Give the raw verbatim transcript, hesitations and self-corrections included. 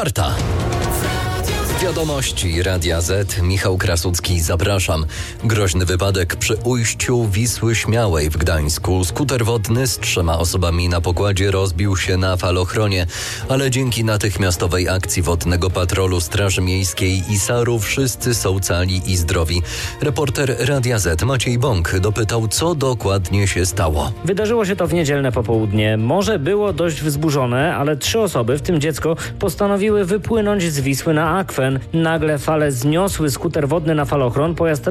czwarta. Wiadomości Radia Z. Michał Krasucki, zapraszam. Groźny wypadek przy ujściu Wisły Śmiałej w Gdańsku. Skuter wodny z trzema osobami na pokładzie rozbił się na falochronie, ale dzięki natychmiastowej akcji Wodnego Patrolu, Straży Miejskiej i saru wszyscy są cali i zdrowi. Reporter Radia Z Maciej Bąk dopytał, co dokładnie się stało. Wydarzyło się to w niedzielne popołudnie. Morze było dość wzburzone, ale trzy osoby, w tym dziecko, postanowiły wypłynąć z Wisły na akwen. Nagle fale zniosły skuter wodny na falochron. Pojazd